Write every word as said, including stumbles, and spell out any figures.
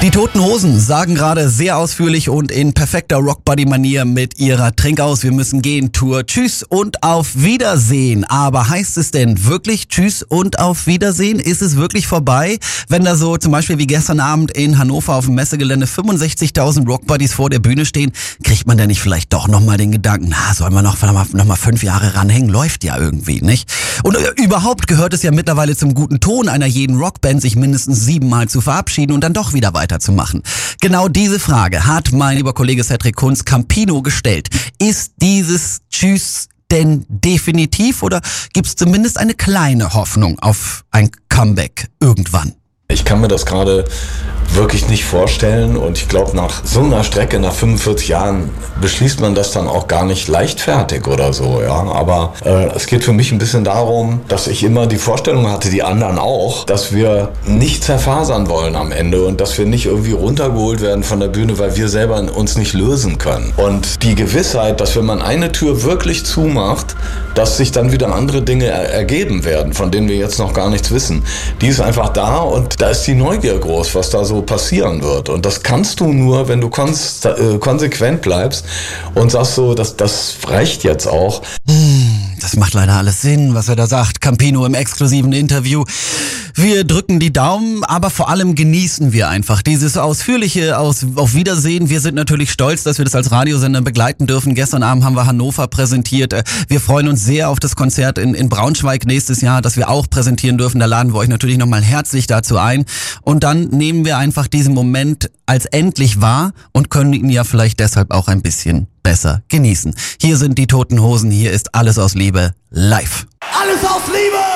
Die Toten Hosen sagen gerade sehr ausführlich und in perfekter Rockbuddy-Manier mit ihrer Trinkaus, wir müssen gehen Tour. Tschüss und auf Wiedersehen. Aber heißt es denn wirklich Tschüss und auf Wiedersehen? Ist es wirklich vorbei, wenn da so zum Beispiel wie gestern Abend in Hannover auf dem Messegelände fünfundsechzigtausend Rockbuddies vor der Bühne stehen? Kriegt man da nicht vielleicht doch nochmal den Gedanken, na, sollen wir noch, noch mal fünf Jahre ranhängen? Läuft ja irgendwie, nicht? Und äh, überhaupt gehört es ja mittlerweile zum guten Ton einer jeden Rockband, sich mindestens siebenmal zu verabschieden und dann doch wieder weiter zu machen. Genau diese Frage hat mein lieber Kollege Cedric Kunz Campino gestellt. Ist dieses Tschüss denn definitiv oder gibt es zumindest eine kleine Hoffnung auf ein Comeback irgendwann? Ich kann mir das gerade wirklich nicht vorstellen und ich glaube, nach so einer Strecke, nach fünfundvierzig Jahren, beschließt man das dann auch gar nicht leichtfertig oder so, ja. Aber äh, es geht für mich ein bisschen darum, dass ich immer die Vorstellung hatte, die anderen auch, dass wir nicht zerfasern wollen am Ende und dass wir nicht irgendwie runtergeholt werden von der Bühne, weil wir selber uns nicht lösen können. Und die Gewissheit, dass wenn man eine Tür wirklich zumacht, dass sich dann wieder andere Dinge er- ergeben werden, von denen wir jetzt noch gar nichts wissen, die ist einfach da und da ist die Neugier groß, was da so passieren wird. Und das kannst du nur, wenn du konst- äh, konsequent bleibst und sagst so, das, das reicht jetzt auch. Das macht leider alles Sinn, was er da sagt. Campino im exklusiven Interview. Wir drücken die Daumen, aber vor allem genießen wir einfach dieses ausführliche aus, auf Wiedersehen. Wir sind natürlich stolz, dass wir das als Radiosender begleiten dürfen. Gestern Abend haben wir Hannover präsentiert. Wir freuen uns sehr auf das Konzert in, in Braunschweig nächstes Jahr, das wir auch präsentieren dürfen. Da laden wir euch natürlich nochmal herzlich dazu ein. Und dann nehmen wir einfach diesen Moment als endlich wahr und können ihn ja vielleicht deshalb auch ein bisschen besser genießen. Hier sind die Toten Hosen, hier ist Alles aus Liebe live. Alles aus Liebe!